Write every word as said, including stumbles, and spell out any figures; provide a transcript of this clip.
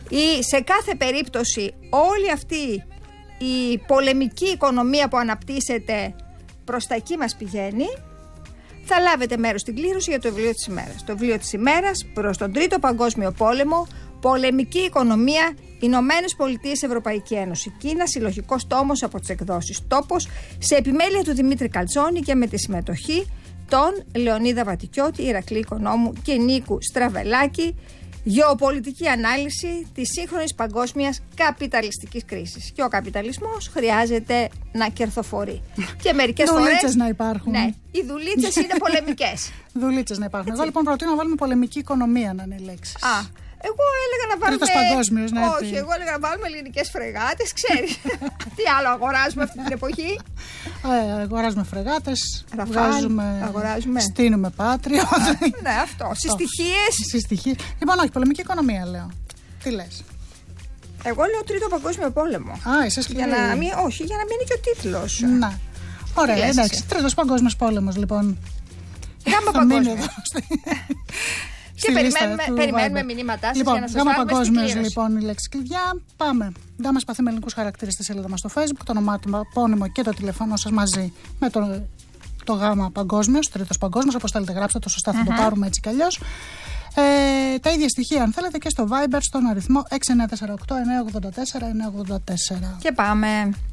ή σε κάθε περίπτωση όλη αυτή η πολεμική οικονομία που αναπτύσσεται προς τα εκεί μας πηγαίνει, θα λάβετε μέρος στην κλήρωση για το βιβλίο της ημέρας. Το βιβλίο της ημέρας προς τον Τρίτο Παγκόσμιο Πόλεμο, πολεμική οικονομία, Ηνωμένες Πολιτείες, Ευρωπαϊκή Ένωση, Κίνα, συλλογικός τόμος από τις εκδόσεις Τόπος, σε επιμέλεια του Δημήτρη Καλτζόνη και με τη συμμετοχή των Λεωνίδα Βατικιώτη, Ηρακλή Οικονόμου και Νίκου Στραβελάκη. Γεωπολιτική ανάλυση της σύγχρονης παγκόσμιας καπιταλιστικής κρίσης. Και ο καπιταλισμός χρειάζεται να κερδοφορεί. Και μερικές φορές. Δουλίτσες να υπάρχουν. Ναι, οι δουλίτσες είναι πολεμικές. Δουλίτσες να υπάρχουν. Εγώ λοιπόν προτείνω να βάλουμε πολεμική οικονομία να είναι η λέξη. Α. Εγώ έλεγα να βάλουμε. Τρίτος παγκόσμιος, ναι. Όχι, εγώ έλεγα να βάλουμε ελληνικές φρεγάτες, ξέρεις. Τι άλλο αγοράζουμε αυτή την εποχή. Ε, αγοράζουμε φρεγάτες, Ραφάλ, βγάζουμε, αγοράζουμε. Στείνουμε πάτριο. Ναι, αυτό. Συστοιχίες. Συστοιχίες. Λοιπόν, όχι, πολεμική οικονομία λέω. Τι λες? Εγώ λέω Τρίτο Παγκόσμιο Πόλεμο. Α, είσαι σκληρή. Για να μην, όχι, για να μείνει και ο τίτλος. Να. Ωραία, εντάξει. Τρίτος Παγκόσμιος Πόλεμος, λοιπόν. Γάμα Παγκόσμιο. Και περιμένουμε, περιμένουμε μηνύματά σας λοιπόν, για να σας βάλουμε στην Παγκόσμιος, κλήρωση. Λοιπόν, η λέξη κλειδιά. Πάμε. Ντάμα Σπαθή με ελληνικούς χαρακτήρες στη σελίδα μας στο Facebook, το ονοματεπώνυμο και το τηλεφώνο σας μαζί με το, το γάμα Παγκόσμιος, Τρίτος Παγκόσμιος. Όπως θέλετε, γράψτε το σωστά, θα uh-huh. το πάρουμε έτσι κι αλλιώς. Ε, τα ίδια στοιχεία, αν θέλετε, και στο Viber στον αριθμό έξι εννιά τέσσερα οκτώ εννιά οκτώ τέσσερα εννιά οκτώ τέσσερα. Και πάμε.